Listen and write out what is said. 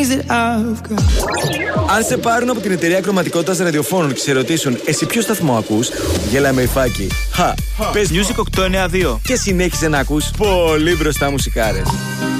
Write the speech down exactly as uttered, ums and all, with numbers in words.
Αν σε πάρουν από την εταιρεία ακροματικότητας ραδιοφώνων και σε ρωτήσουν εσύ ποιο σταθμό ακούς, γέλα με υφάκι. Χα, πες Music οκτακόσια ενενήντα δύο και συνέχισε να ακούς πολύ μπροστά μουσικάρες.